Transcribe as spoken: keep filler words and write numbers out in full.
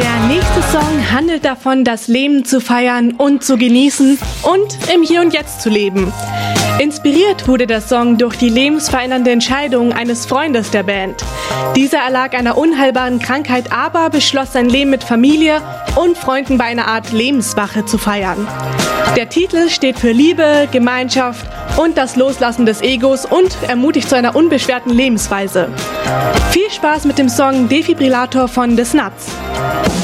Der nächste Song handelt davon, das Leben zu feiern und zu genießen und im Hier und Jetzt zu leben. Inspiriert wurde der Song durch die lebensverändernde Entscheidung eines Freundes der Band. Dieser erlag einer unheilbaren Krankheit, aber beschloss, sein Leben mit Familie und Freunden bei einer Art Lebenswache zu feiern. Der Titel steht für Liebe, Gemeinschaft und das Loslassen des Egos und ermutigt zu einer unbeschwerten Lebensweise. Viel Spaß mit dem Song Defibrillator von The Snuts.